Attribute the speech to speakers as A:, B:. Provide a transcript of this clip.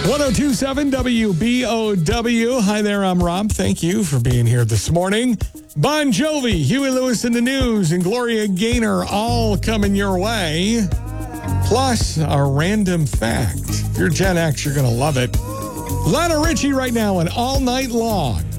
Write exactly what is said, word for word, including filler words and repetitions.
A: one oh two point seven W B O W. Hi there, I'm Rob. Thank you for being here this morning. Bon Jovi, Huey Lewis in the News, and Gloria Gaynor all coming your way. Plus, a random fact. If you're Gen X, you're going to love it. Lionel Richie right now and All Night Long.